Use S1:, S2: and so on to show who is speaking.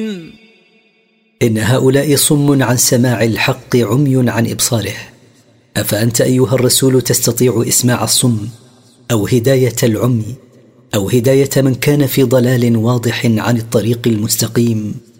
S1: إن هؤلاء صم عن سماع الحق عمي عن إبصاره. أفأنت أيها الرسول تستطيع إسماع الصم أو هداية العمي أو هداية من كان في ضلال واضح عن الطريق المستقيم؟